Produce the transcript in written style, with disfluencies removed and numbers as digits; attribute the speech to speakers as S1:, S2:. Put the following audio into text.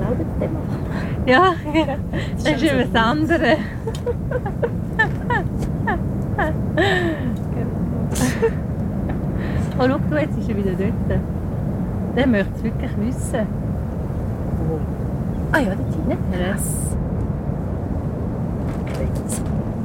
S1: selber das Thema.
S2: Ja, das ist immer das andere. Oh, schau du, jetzt ist er wieder dort. Der möchte es wirklich wissen.
S1: Ah ja, dort hinten.
S2: Yes.